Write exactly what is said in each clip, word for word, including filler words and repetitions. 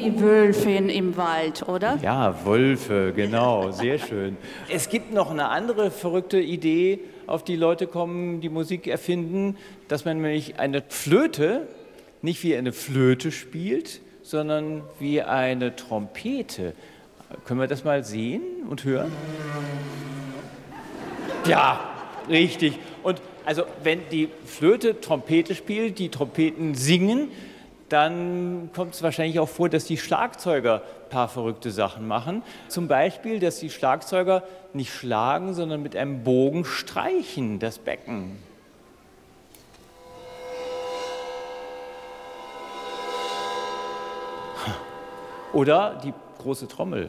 wie Wölfe im Wald, oder? Ja, Wölfe, genau, sehr schön. Es gibt noch eine andere verrückte Idee, auf die Leute kommen, die Musik erfinden, dass man nämlich eine Flöte nicht wie eine Flöte spielt, sondern wie eine Trompete. Können wir das mal sehen und hören? Ja, richtig. Und also wenn die Flöte Trompete spielt, die Trompeten singen, dann kommt es wahrscheinlich auch vor, dass die Schlagzeuger ein paar verrückte Sachen machen. Zum Beispiel, dass die Schlagzeuger nicht schlagen, sondern mit einem Bogen streichen, das Becken. Oder die große Trommel.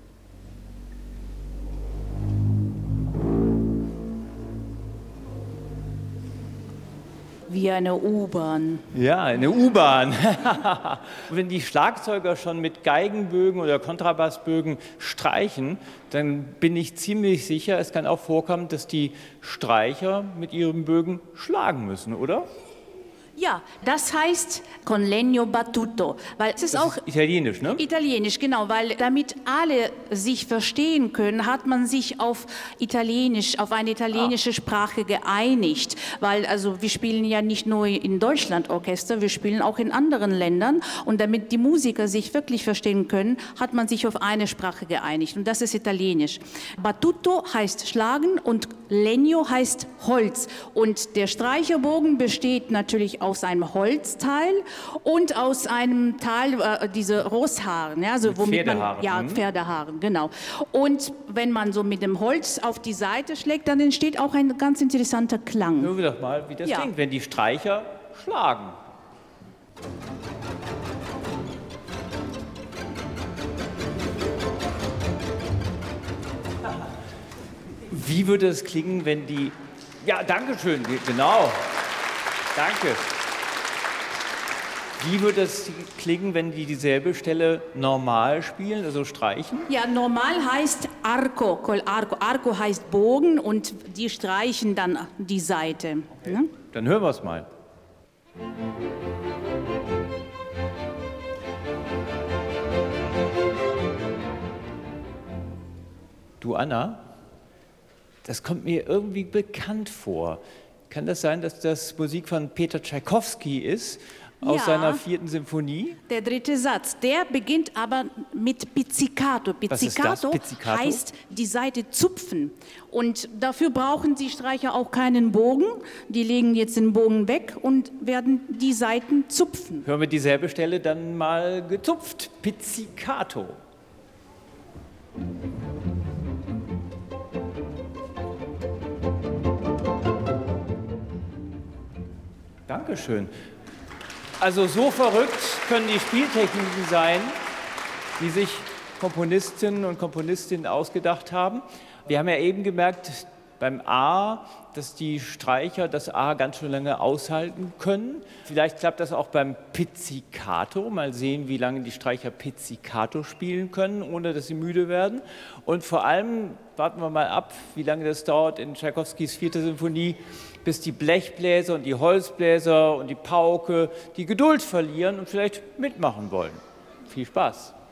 Wie eine U-Bahn. Ja, eine U-Bahn. Wenn die Schlagzeuger schon mit Geigenbögen oder Kontrabassbögen streichen, dann bin ich ziemlich sicher, es kann auch vorkommen, dass die Streicher mit ihren Bögen schlagen müssen, oder? Ja, das heißt con legno battuto, weil es ist das auch ist italienisch, ne? Italienisch, genau, weil damit alle sich verstehen können, hat man sich auf Italienisch, auf eine italienische ah. Sprache geeinigt, weil also wir spielen ja nicht nur in Deutschland Orchester, wir spielen auch in anderen Ländern und damit die Musiker sich wirklich verstehen können, hat man sich auf eine Sprache geeinigt und das ist Italienisch. Battuto heißt schlagen und legno heißt Holz und der Streicherbogen besteht natürlich aus einem Holzteil und aus einem Teil, äh, diese Rosshaaren, ja, also womit man, ja, Pferdehaaren, genau. Und wenn man so mit dem Holz auf die Seite schlägt, dann entsteht auch ein ganz interessanter Klang. Hören wir doch mal, wie das ja. klingt, wenn die Streicher schlagen. Wie würde es klingen, wenn die... Ja, danke schön, genau. Danke. Wie würde es klingen, wenn die dieselbe Stelle normal spielen, also streichen? Ja, normal heißt arco, col arco. Arco heißt Bogen und die streichen dann die Seite. Okay. Ne? Dann hören wir es mal. Du, Anna, das kommt mir irgendwie bekannt vor. Kann das sein, dass das Musik von Peter Tschaikowski ist, aus ja, seiner vierten Symphonie? Der dritte Satz, der beginnt aber mit Pizzicato. Pizzicato, Pizzicato heißt die Seite zupfen. Und dafür brauchen die Streicher auch keinen Bogen. Die legen jetzt den Bogen weg und werden die Saiten zupfen. Hören wir dieselbe Stelle dann mal gezupft. Pizzicato. Dankeschön. Also so verrückt können die Spieltechniken sein, die sich Komponistinnen und Komponistinnen ausgedacht haben. Wir haben ja eben gemerkt beim A, dass die Streicher das A ganz schön lange aushalten können. Vielleicht klappt das auch beim Pizzicato. Mal sehen, wie lange die Streicher Pizzicato spielen können, ohne dass sie müde werden. Und vor allem warten wir mal ab, wie lange das dauert in Tschaikowskis vierte Symphonie, bis die Blechbläser und die Holzbläser und die Pauke die Geduld verlieren und vielleicht mitmachen wollen. Viel Spaß!